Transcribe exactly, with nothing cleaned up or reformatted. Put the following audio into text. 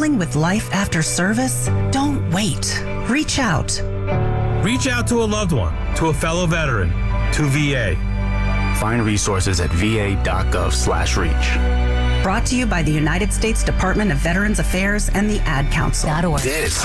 struggling with life after service? Don't wait. Reach out. Reach out to a loved one, to a fellow veteran, to V A. Find resources at va.gov slash reach. Brought to you by the United States Department of Veterans Affairs and the Ad Council. .org. This